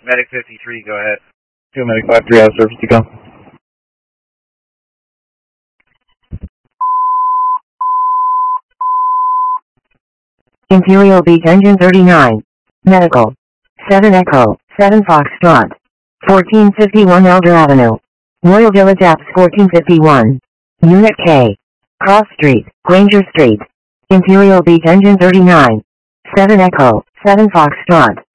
Medic 53, go ahead. 2 Medic 53, out of service to go. Imperial Beach Engine 39. Medical. 7 Echo, 7 Foxtrot. 1451 Elder Avenue. Royal Village Apps 1451. Unit K. Cross Street, Granger Street. Imperial Beach Engine 39. 7 Echo, 7 Foxtrot.